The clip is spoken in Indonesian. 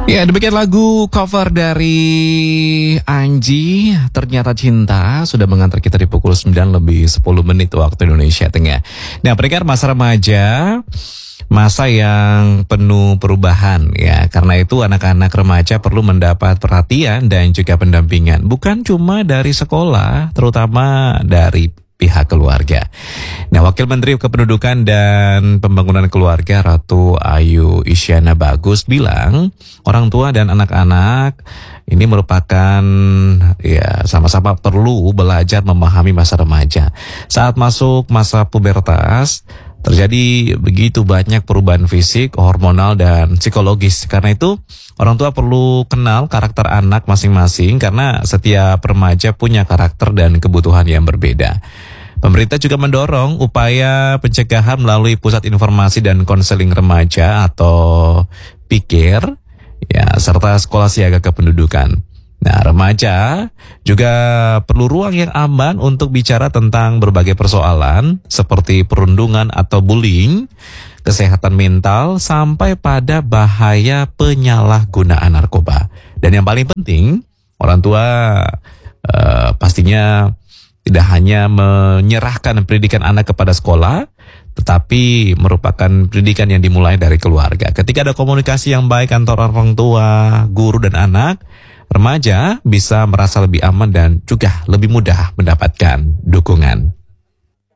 Ya, demikian lagu cover dari Anji, Ternyata Cinta, sudah mengantar kita di pukul 9 lebih 10 menit waktu Indonesia Tengah. Nah, peringkat masa remaja, masa yang penuh perubahan ya. Karena itu anak-anak remaja perlu mendapat perhatian dan juga pendampingan. Bukan cuma dari sekolah, terutama dari pihak keluarga. Nah, Wakil Menteri Kependudukan dan Pembangunan Keluarga Ratu Ayu Isyana Bagus bilang, orang tua dan anak-anak ini merupakan ya sama-sama perlu belajar memahami masa remaja. Saat masuk masa pubertas, terjadi begitu banyak perubahan fisik, hormonal, dan psikologis. Karena itu, orang tua perlu kenal karakter anak masing-masing karena setiap remaja punya karakter dan kebutuhan yang berbeda. Pemerintah juga mendorong upaya pencegahan melalui Pusat Informasi dan Konseling Remaja atau PIKIR, ya, serta Sekolah Siaga Kependudukan. Nah, remaja juga perlu ruang yang aman untuk bicara tentang berbagai persoalan seperti perundungan atau bullying, kesehatan mental, sampai pada bahaya penyalahgunaan narkoba. Dan yang paling penting, orang tua pastinya tidak hanya menyerahkan pendidikan anak kepada sekolah, tetapi merupakan pendidikan yang dimulai dari keluarga. Ketika ada komunikasi yang baik antara orang tua, guru, dan anak, remaja bisa merasa lebih aman dan juga lebih mudah mendapatkan dukungan.